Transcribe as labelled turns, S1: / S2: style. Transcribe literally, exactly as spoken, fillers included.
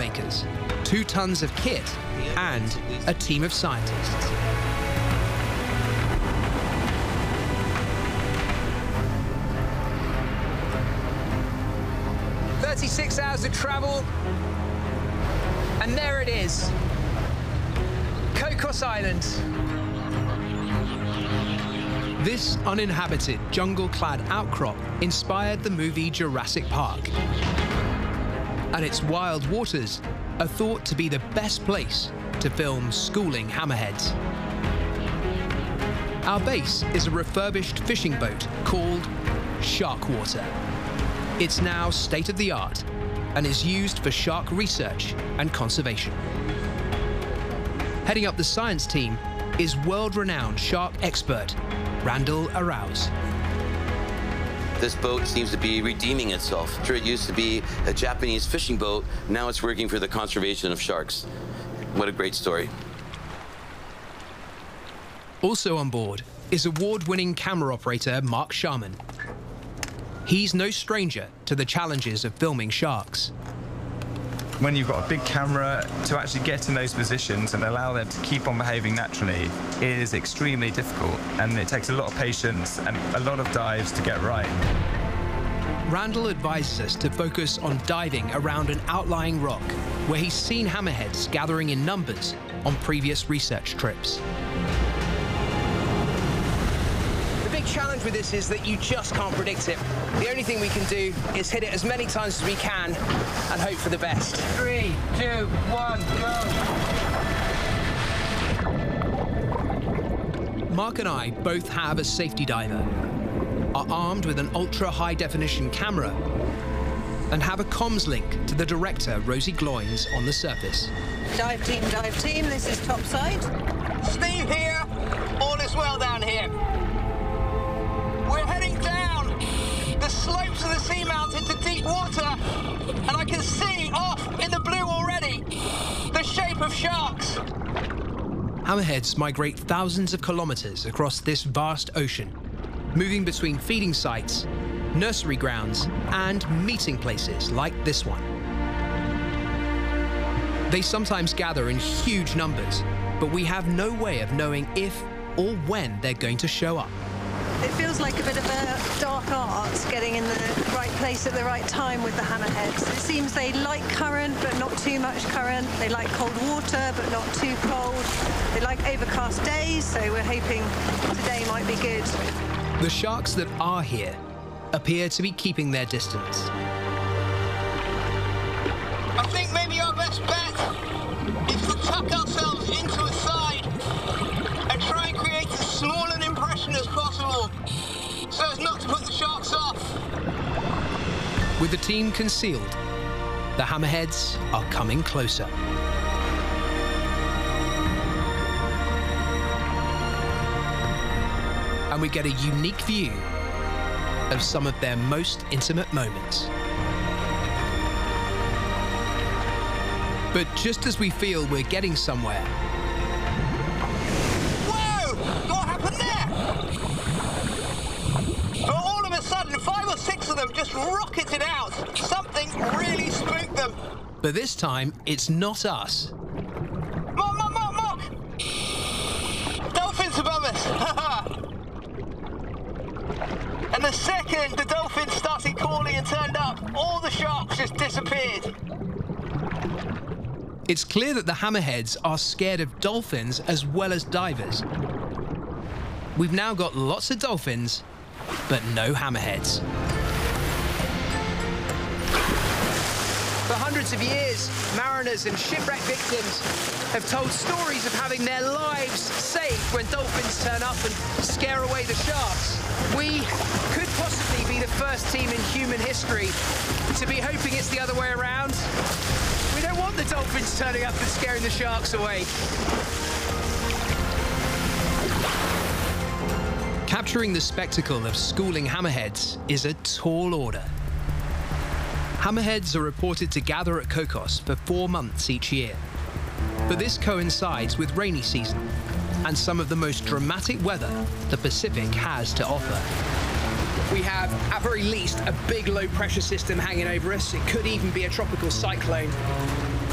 S1: filmmakers, two tons of kit, and a team of scientists. thirty-six hours of travel, and there it is, Cocos Island. This uninhabited, jungle-clad outcrop inspired the movie Jurassic Park. And its wild waters are thought to be the best place to film schooling hammerheads. Our base is a refurbished fishing boat called Sharkwater. It's now state-of-the-art and is used for shark research and conservation. Heading up the science team is world-renowned shark expert Randall Arauz.
S2: This boat seems to be redeeming itself. Sure, it used to be a Japanese fishing boat. Now it's working for the conservation of sharks. What a great story.
S1: Also on board is award-winning camera operator Mark Sharman. He's no stranger to the challenges of filming sharks.
S3: When you've got a big camera, to actually get in those positions and allow them to keep on behaving naturally is extremely difficult, and it takes a lot of patience and a lot of dives to get right.
S1: Randall advises us to focus on diving around an outlying rock where he's seen hammerheads gathering in numbers on previous research trips. The big challenge with this is that you just can't predict it. The only thing we can do is hit it as many times as we can and hope for the best. Three, two, one, go! Mark and I both have a safety diver, are armed with an ultra-high-definition camera, and have a comms link to the director, Rosie Gloins, on the surface.
S4: Dive team, dive team, this is topside.
S5: Steve here. All is well down here. We're heading down the slopes of the seamount into deep water, and I can see off in the blue already the shape of sharks.
S1: Hammerheads migrate thousands of kilometers across this vast ocean, moving between feeding sites, nursery grounds, and meeting places like this one. They sometimes gather in huge numbers, but we have no way of knowing if or when they're going to show up.
S4: It feels like a bit of a dark art getting in the right place at the right time with the hammerheads. It seems they like current, but not too much current. They like cold water, but not too cold. They like overcast days, so we're hoping today might be good.
S1: The sharks that are here appear to be keeping their distance.
S5: I think maybe our best bet is to tuck ourselves into a side and try and create as small an impression as possible so as not to put the sharks off.
S1: With the team concealed, the hammerheads are coming closer. And we get a unique view of some of their most intimate moments. But just as we feel we're getting somewhere,
S5: Whoa! What happened there? But all of a sudden, five or six of them just rocketed out. Something really spooked them.
S1: but this time it's not us.
S5: Mark, Mark, Mark, Mark! Dolphins above us! And the second the dolphins started calling and turned up, all the sharks just disappeared.
S1: It's clear that the hammerheads are scared of dolphins as well as divers. We've now got lots of dolphins, but no hammerheads. For hundreds of years, mariners and shipwreck victims have told stories of having their lives saved when dolphins turn up and scare away the sharks. We could possibly be the first team in human history to be hoping it's the other way around. We don't want the dolphins turning up and scaring the sharks away. Capturing the spectacle of schooling hammerheads is a tall order. Hammerheads are reported to gather at Cocos for four months each year. But this coincides with rainy season and some of the most dramatic weather the Pacific has to offer. We have, at very least, a big low-pressure system hanging over us. It could even be a tropical cyclone.